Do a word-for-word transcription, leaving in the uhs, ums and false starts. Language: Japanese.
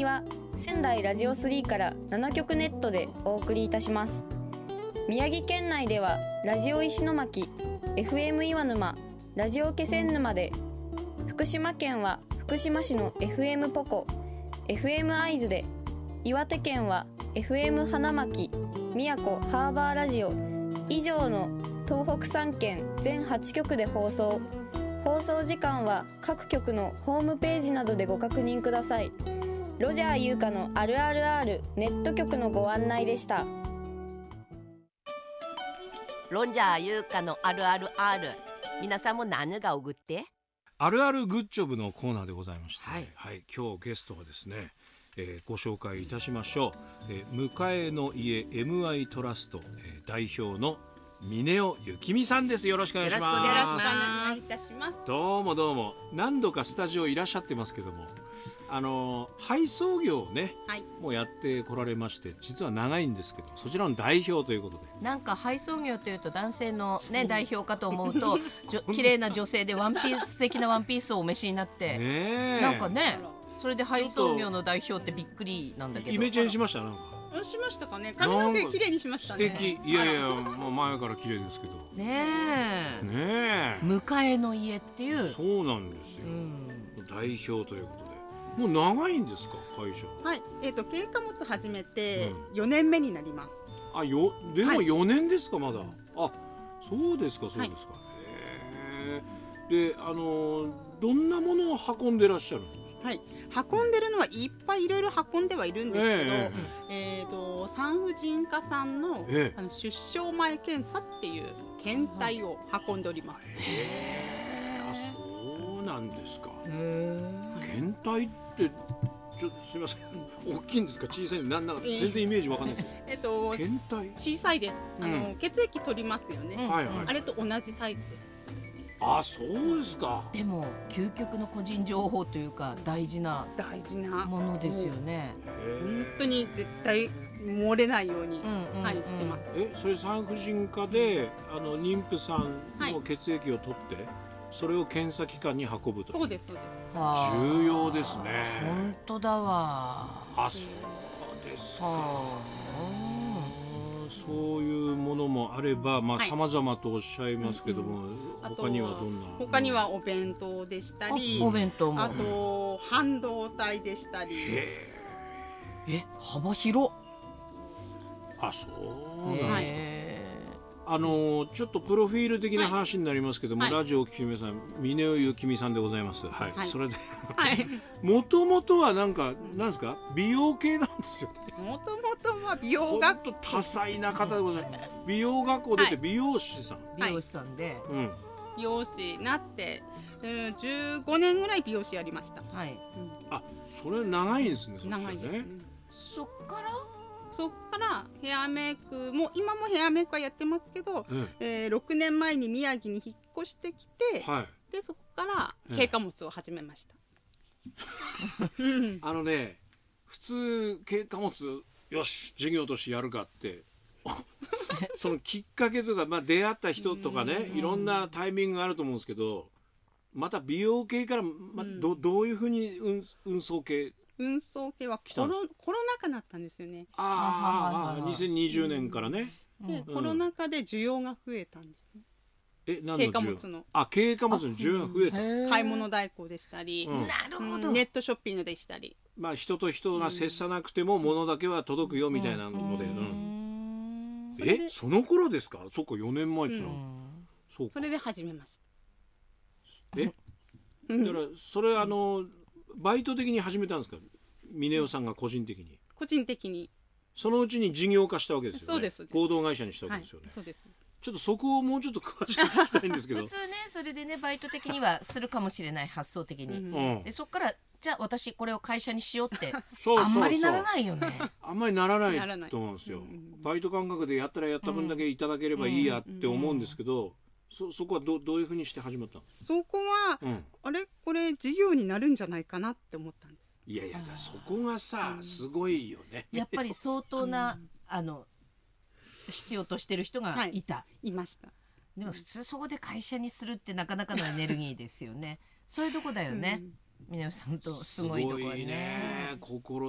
組は仙台ラジオスリーからななきょくネットでお送りいたします。宮城県内ではラジオ石巻、エフエム 岩沼、ラジオ気仙沼で、福島県は福島市の エフエム ポコ、エフエム 会津で、岩手県は エフエム 花巻、宮古ハーバーラジオ以上の東北さんけん全はちきょくで放送。放送時間は各局のホームページなどでご確認ください。ロジャー優香のあるある R ネット局のご案内でした。 ロジャー優香のあるある R、 皆さんも何がおぐってあるあるグッジョブのコーナーでございまして、 はいはい、今日ゲストはですね、えー、ご紹介いたしましょう、えー、迎えの家 エムアイ トラスト、えー、代表の峰尾幸美さんです。よろしくお願いします。 よろしくお願いいたします。 どうもどうも、何度かスタジオいらっしゃってますけども、あの配送業をね、はい、もうやってこられまして、実は長いんですけど、そちらの代表ということで、 なんか配送業というと男性の、ね、代表かと思うと綺麗な女性でワンピース素敵なワンピースをお召しになって、ね、なんかね、それで配送業の代表ってびっくりなんだけど、 イメチェンしました。なんかしましたかね。髪の毛綺麗にしましたね。 素敵。いやいや、もう前から綺麗ですけどねえ、 ねえ、 迎えの家っていう、 そうなんですよ、うん、代表ということで、もう長いんですか、会社。 はい、えーと軽貨物始めてよねんめになります、 うん、あよでもよねんですか、まだ。 はい、 あ、そうですかそうですか、はい、へえ。で、あのどんなものを運んでらっしゃるんですか。 はい、運んでるのはいっぱいいろいろ運んではいるんですけど、 ええー、と産婦人科さん の,、 ええ、 あの出生前検査っていう検体を運んでおります。 へー、あ、そうなんですか。検体ってちょっとすみません、大きいんですか、小さいの、なんなんか全然イメージわかんない。 えー、と検体小さいです。あの、うん、血液取りますよね、 うん、はいはい、 あれと同じサイズです。 あ、そうですか。 でも究極の個人情報というか大事な大事なものですよね。 本当に絶対漏れないように、うんうん、はい、してます。 え、それ産婦人科であの妊婦さんの血液を取って、はい、それを検査機関に運ぶと。 そうですそうです。 重要ですね。 本当だわ。 あ、そうですか。そういうものもあれば、まあ、様々とおっしゃいますけども、うんうん、他にはどんな。 他にはお弁当でしたり、 お弁当も、 あと半導体でしたり。 え、幅広。 あ、そうなんですか。あのちょっとプロフィール的な話になりますけども、はい、ラジオをお聞きの皆さん、峰尾幸美さんでございます。はい、はい、それでもともとはなんか、なんですか、美容系なんですよね。 もともとは美容学校、 多彩な方でございます。美容学校出て美容師さん、はい、 美容師さんで、 うん、 美容師になって、うん、じゅうごねんぐらい美容師やりました。はい、うん、 あ、それ長いんですね。 長いですね。 そっからそっからヘアメイクも、今もヘアメイクはやってますけど、うん、えー、ろくねんまえに宮城に引っ越してきて、はい、でそこから軽貨物を始めました。 うん、あのね、普通軽貨物よし事業としてやるかってそのきっかけとか、まあ、出会った人とかね、いろんなタイミングがあると思うんですけど、また美容系から、まあ、ど, どういうふうに運, 運送系運送系はコ ロ, コロナ禍だったんですよね。 ああ、にせんにじゅうねんからね、 うん、で、うん、コロナ禍で需要が増えたんですね。 え、何の需要？軽貨物の。あ、軽貨物の需要が増えた。 うん、買い物代行でしたり、 うん、なるほど、 うん、ネットショッピングでしたり、 まあ人と人が接さなくても物だけは届くよみたいなので、うんうん、そえ、その頃ですか？そっか、よねんまえですよ、うん、 そうか、それで始めました。 え、だからそれ、あのバイト的に始めたんですか？峰尾さんが個人的に。 個人的に。 そのうちに事業化したわけですよね。 そうです。 合同会社にしたわけですよね。 はい、そうです。 ちょっとそこをもうちょっと詳しく聞きたいんですけど。 普通ね、それでね、バイト的にはするかもしれない、発想的に、うん、でそこからじゃあ私これを会社にしようってそうそうそう、あんまりならないよね。 あんまりならないと思うんですよ。バイト感覚でやったらやった分だけいただければいいやって思うんですけど、そ, そこは ど, どういうふうにして始まったの？ そこは、うん、あれこれ事業になるんじゃないかなって思ったんです。 いやいや、そこがさ、すごいよね。 やっぱり相当な、うん、あの必要としてる人がいた、 はい、いました。 でも普通そこで会社にするってなかなかのエネルギーですよね。そういうとこだよね、峰尾さんとすごいとこはね。 すごいね、心